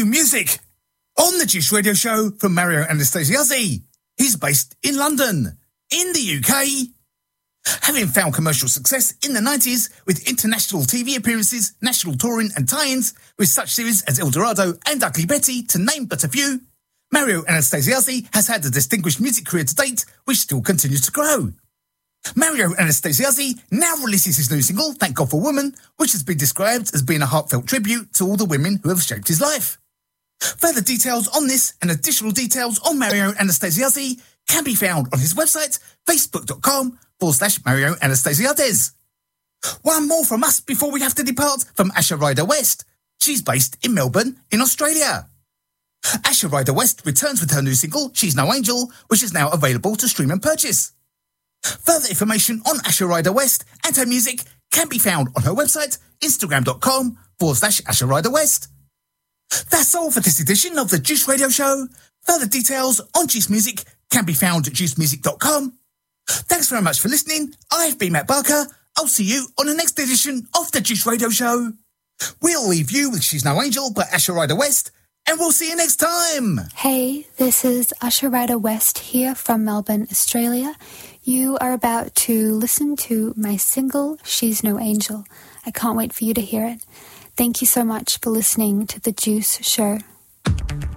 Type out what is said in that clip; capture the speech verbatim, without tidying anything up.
music on the Juice Radio Show from Mario Anastasiazzi. He's based in London, in the U K. Having found commercial success in the nineties with international T V appearances, national touring and tie-ins with such series as El Dorado and Ugly Betty, to name but a few, Mario Anastasiazzi has had a distinguished music career to date, which still continues to grow. Mario Anastasiazzi now releases his new single, Thank God for Woman, which has been described as being a heartfelt tribute to all the women who have shaped his life. Further details on this and additional details on Mario Anastasiazzi can be found on his website, facebook.com forward slash Mario Anastasiades. One more from us before we have to depart from Asha Ryder West. She's based in Melbourne, in Australia. Asha Ryder West returns with her new single, She's No Angel, which is now available to stream and purchase. Further information on Asha Ryder West and her music can be found on her website, instagram.com forward slash Asha Ryder West. That's all for this edition of the Juice Radio Show. Further details on Juice Music can be found at juice music dot com. Thanks very much for listening. I've been Matt Barker. I'll see you on the next edition of the Juice Radio Show. We'll leave you with She's No Angel by Asha Ryder West, and we'll see you next time. Hey, this is Asha Ryder West here from Melbourne, Australia. You are about to listen to my single, She's No Angel. I can't wait for you to hear it. Thank you so much for listening to The Juice Show.